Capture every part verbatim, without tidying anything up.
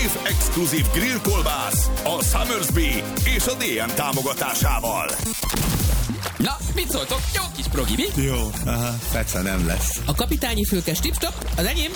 év exkluzív grillkolbász a Summersby és a dé em támogatásával. Na, mit szóltok? Jó kis progi, mi? Jó, aha, Feca nem lesz. A kapitányi fülkes tipstop, az enyém.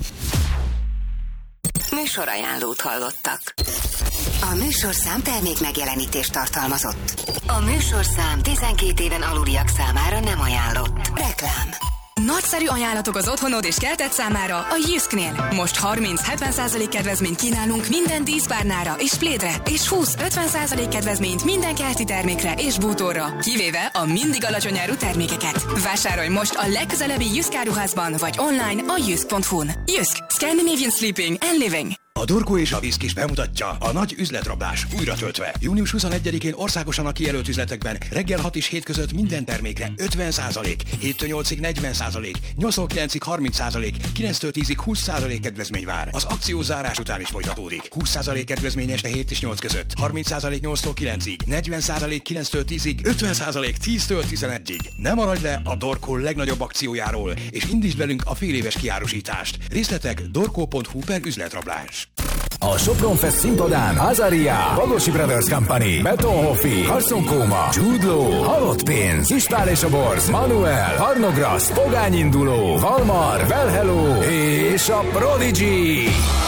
Műsorajánlót hallottak. A műsorszám termék megjelenítést tartalmazott. A műsorszám tizenkét éven aluliak számára nem ajánlott. Reklám. Nagyszerű ajánlatok az otthonod és kerted számára a Jysknél. Most harminc-hetven százalék kedvezményt kínálunk minden díszpárnára és plédre, és húsz-ötven százalék kedvezményt minden kerti termékre és bútorra, kivéve a mindig alacsony áru termékeket. Vásárolj most a legközelebbi Jysk áruházban vagy online a jysk pont hu-n. Jysk. Scandinavian Sleeping and Living. A Dorko és a Viszkis bemutatja a nagy üzletrablás újra töltve. június huszonegyedikén országosan a kijelölt üzletekben reggel hat és hét között minden termékre ötven százalék, héttől nyolcig negyven százalék, nyolctól kilencig harminc százalék, kilenctől tízig húsz százalék kedvezmény vár. Az akció zárás után is folytatódik. húsz százalék kedvezmény este hét és nyolc között, harminc százalék nyolctól kilencig, negyven százalék kilenctől tízig, ötven százalék tíztől tizenegyig. Ne maradj le a Dorko legnagyobb akciójáról, és indítsd velünk a féléves kiárusítást. Részletek dorko pont hu per üzletrablás. A Sopron Fest színpadán Azaria, Bagosi Brothers Company, Betonhoffi, Carson Kóma, Jude Law, Halott Pénz, Kispál és a Borz, Manuel, Harnograsz, Pogány Induló, Valmar, Well Hello és a Prodigy.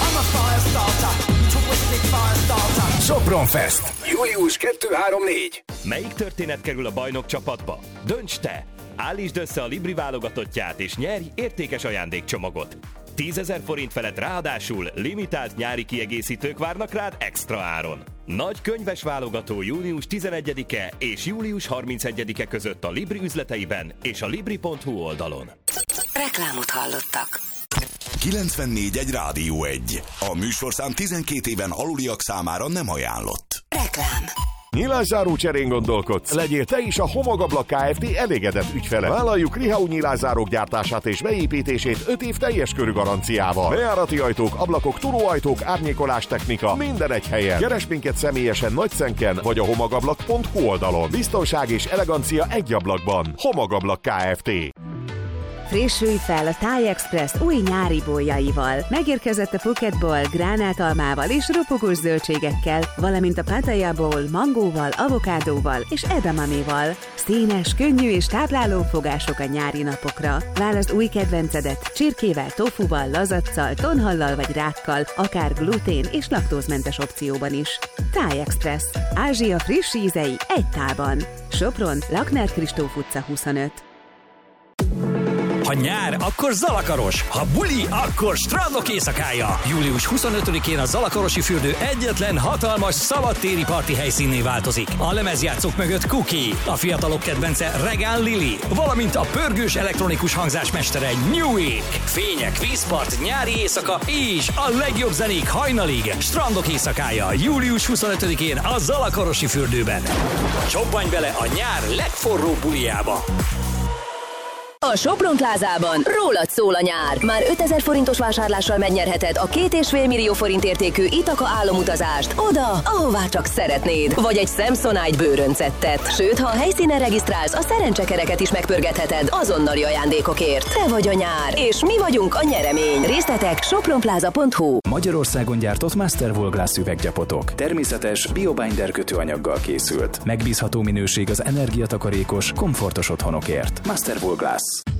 Sopron Fest. július kettő három négy. Melyik történet kerül a bajnok csapatba? Dönts te! Állítsd össze a Libri válogatottját és nyerj értékes ajándékcsomagot. tízezer forint felett ráadásul limitált nyári kiegészítők várnak rád extra áron. Nagy könyves válogató június tizenegyedike és július harmincegyedike között a Libri üzleteiben és a libri pont hu oldalon. Reklámot hallottak. kilencvennégy egy Rádió egy. A műsorszám tizenkét éven aluliak számára nem ajánlott. Reklám. Nyilászáró cserén gondolkodsz? Legyél te is a Homogablak Kft. Elégedett ügyfele. Vállaljuk Rihau nyilászárók gyártását és beépítését öt év teljes körű garanciával. Bejárati ajtók, ablakok, turóajtók, árnyékolás technika, minden egy helyen. Keresd minket személyesen Nagyszenken vagy a homogablak pont hu oldalon. Biztonság és elegancia egy ablakban. Homogablak Kft. Frissülj fel a Thai Express új nyári bolyaival. Megérkezett a Phuket Bowl gránátalmával és ropogós zöldségekkel, valamint a Pattaya Bowl mangóval, avokádóval és edamaméval. Színes, könnyű és tápláló fogások a nyári napokra. Válaszd új kedvencedet csirkével, tofuval, lazacsal, tonhallal vagy rákkal, akár glutén és laktózmentes opcióban is. Thai Express. Ázsia friss ízei egy tálban. Sopron, Lakner Kristóf utca huszonöt. Ha nyár, akkor Zalakaros. Ha buli, akkor strandok éjszakája. július huszonötödikén a Zalakarosi fürdő egyetlen hatalmas szabadtéri parti helyszínné változik. A lemezjátszók mögött Cookie, a fiatalok kedvence Regán Lili, valamint a pörgős elektronikus hangzásmestere Newick. Fények, vízpart, nyári éjszaka és a legjobb zenék hajnalig. Strandok éjszakája. július huszonötödikén a Zalakarosi fürdőben. Csobbanj bele a nyár legforróbb buliába. A Sopron Plázában rólad szól a nyár. Már ötezer forintos vásárlással megnyerheted a két és fél millió forint értékű Ithaca álomutazást oda, ahová csak szeretnéd. Vagy egy Samsonite bőröncettet. Sőt, ha a helyszínen regisztrálsz, a szerencsekereket is megpörgetheted azonnali ajándékokért. Te vagy a nyár, és mi vagyunk a nyeremény. Részletek sopronpláza pont hu. Magyarországon gyártott Masterwool Glass üveggyapotok. Természetes, biobinder kötőanyaggal készült. Megbízható minőség az energiatakarékos, komfortos otthonokért. Masterwool Glass.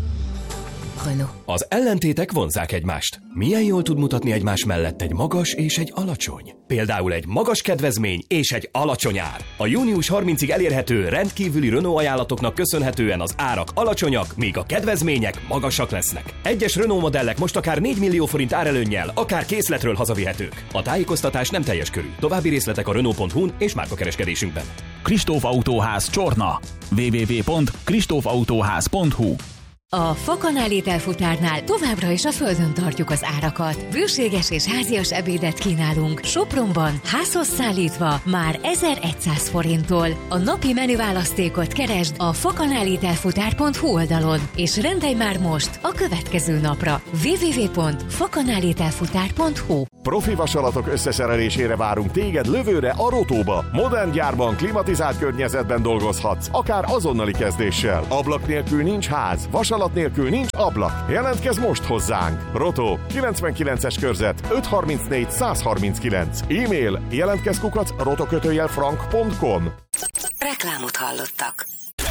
Az ellentétek vonzzák egymást. Milyen jól tud mutatni egymás mellett egy magas és egy alacsony? Például egy magas kedvezmény és egy alacsony ár. A június harmincadikáig elérhető rendkívüli Renault ajánlatoknak köszönhetően az árak alacsonyak, míg a kedvezmények magasak lesznek. Egyes Renault modellek most akár négy millió forint árelőnnyel, akár készletről hazavihetők. A tájékoztatás nem teljes körű. További részletek a renault pont hu-n és márkakereskedésünkben. Kristóf Autóház Csorna. double-u double-u double-u pont kristóf autóház pont hu. A Fakanál ételfutárnál továbbra is a földön tartjuk az árakat. Bőséges és házias ebédet kínálunk Sopronban, házhoz szállítva már ezerszáz forinttól. A napi menüválasztékot keresd a fakanálitelfutár pont hu oldalon, és rendelj már most a következő napra. double-u double-u double-u pont fakanálitelfutár pont hu. Profi vasalatok összeszerelésére várunk téged Lövőre a Rotóba. Modern gyárban, klimatizált környezetben dolgozhatsz, akár azonnali kezdéssel. Ablak nélkül nincs ház, vasalat nélkül nincs ablak. Jelentkezz most hozzánk! Rotó, kilencvenkilences körzet, ötszázharmincnégy százharminckilenc. E-mail jelentkezz kukac rotokötőjel frank pont com. Reklámot hallottak.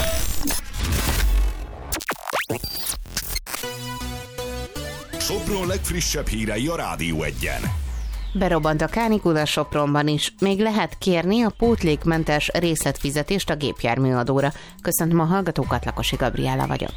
Sopron legfrissebb hírei a Rádió Egyen. Berobbant a kánikula Sopronban is. Még lehet kérni a pótlékmentes részletfizetést a gépjárműadóra. Köszöntöm a hallgatókat, Lakosi Gabriella vagyok.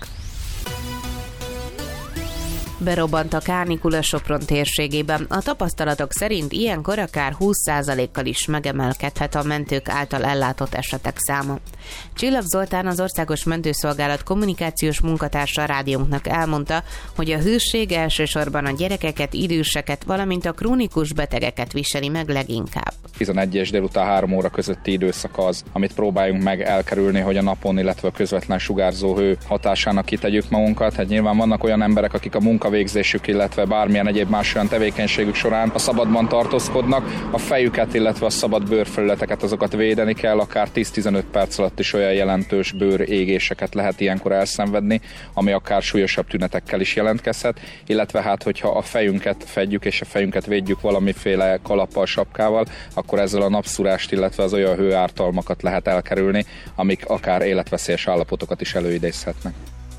Berobbant a kánikula Sopron térségében. A tapasztalatok szerint ilyenkor akár húsz százalékkal is megemelkedhet a mentők által ellátott esetek száma. Csillag Zoltán, az Országos Mentőszolgálat kommunikációs munkatársa a rádiónknak elmondta, hogy a hőség elsősorban a gyerekeket, időseket, valamint a krónikus betegeket viseli meg leginkább. tizenegy és délután három óra közötti időszak az, amit próbáljunk meg elkerülni, hogy a napon, illetve a közvetlen sugárzó hő hatásának kitegyük magunkat. Hát nyilván vannak olyan emberek, akik a munkavégzésük, illetve bármilyen egyéb más olyan tevékenységük során a szabadban tartózkodnak. A fejüket, illetve a szabad bőrfelületeket, azokat védeni kell, akár tíz-tizenöt perc alatt is olyan jelentős bőrégéseket lehet ilyenkor elszenvedni, ami akár súlyosabb tünetekkel is jelentkezhet, illetve hát, hogyha a fejünket fedjük és a fejünket védjük valamiféle kalappal, sapkával, akkor ezzel a napszúrást, illetve az olyan hőártalmakat lehet elkerülni, amik akár életveszélyes állapotokat is előidézhetnek.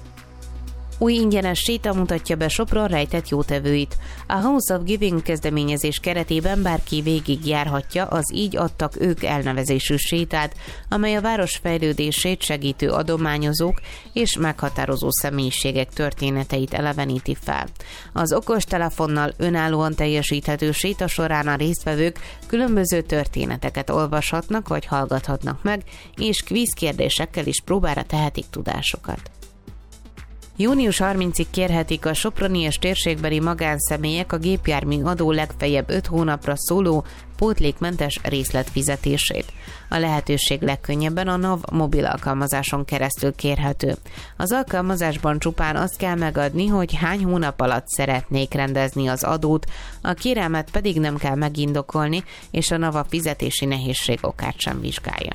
Új ingyenes séta mutatja be Sopron rejtett jótevőit. A House of Giving kezdeményezés keretében bárki végigjárhatja az Így adtak ők elnevezésű sétát, amely a város fejlődését segítő adományozók és meghatározó személyiségek történeteit eleveníti fel. Az okostelefonnal önállóan teljesíthető séta során a résztvevők különböző történeteket olvashatnak vagy hallgathatnak meg, és kvízkérdésekkel is próbára tehetik tudásukat. június harmincadikáig kérhetik a soproni és térségbeli magánszemélyek a gépjármű adó legfeljebb öt hónapra szóló pótlékmentes részletfizetését. A lehetőség legkönnyebben a NAV mobil alkalmazáson keresztül kérhető. Az alkalmazásban csupán azt kell megadni, hogy hány hónap alatt szeretnék rendezni az adót, a kérelmet pedig nem kell megindokolni, és a NAV a fizetési nehézség okát sem vizsgálja.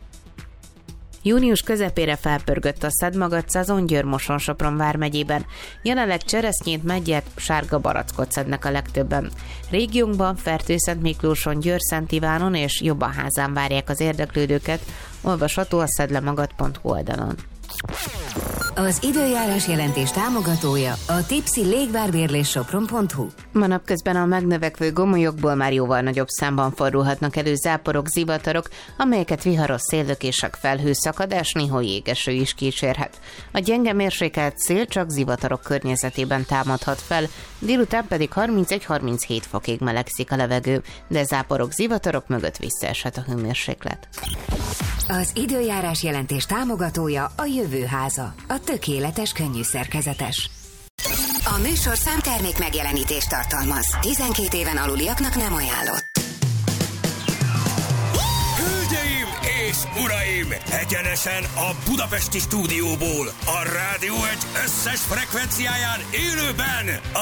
Június közepére felpörgött a szedmagadt szezon Győr-Moson-Sopron vármegyében. Jelenleg cseresznyét, meggyert, sárga barackot szednek a legtöbben. Régiónkban Fertőszentmiklóson, Győr-Szent Ivánon és Jobbaházán várják az érdeklődőket, olvasható a szedlemagad pont hu oldalon. Az időjárás jelentés támogatója a Tipsy légvárbérlés sopron pont hu. Ma napközben a megnövekvő gomolyokból már jóval nagyobb számban fordulhatnak elő záporok, zivatarok, amelyeket viharos széllökések, felhőszakadás, néhol jégeső is kísérhet. A gyenge mérsékelt szél csak zivatarok környezetében támadhat fel, délután pedig harmincegy-harminchét fokig melegszik a levegő, de záporok, zivatarok mögött visszaeshet a hőmérséklet. Az időjárás jelentés támogatója a Jövőháza, a tökéletes könnyű szerkezetes. A műsorszám termék megjelenítést tartalmaz. tizenkét éven aluliaknak nem ajánlott. Hölgyeim és uraim! Egyenesen a budapesti stúdióból, a Rádió egy összes frekvenciáján élőben